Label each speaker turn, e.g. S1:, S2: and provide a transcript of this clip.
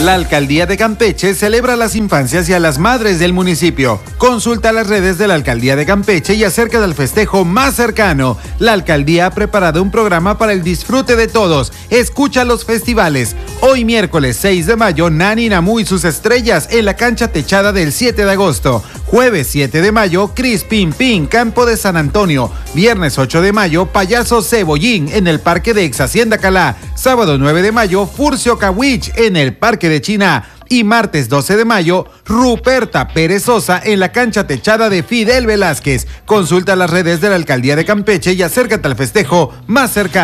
S1: La Alcaldía de Campeche celebra a las infancias y a las madres del municipio. Consulta las redes de la Alcaldía de Campeche y acerca del festejo más cercano. La Alcaldía ha preparado un programa para el disfrute de todos. Escucha los festivales. Hoy miércoles 6 de mayo, Nani Namu y sus estrellas en la cancha techada del 7 de agosto. Jueves 7 de mayo, Cris Pin Pin, Campo de San Antonio. Viernes 8 de mayo, Payaso Cebollín en el Parque de Ex Hacienda Calá. Sábado 9 de mayo, Furcio Kawich en el Parque de China. Y martes 12 de mayo, Ruperta Pérez Sosa en la cancha techada de Fidel Velázquez. Consulta las redes de la Alcaldía de Campeche y acércate al festejo más cercano.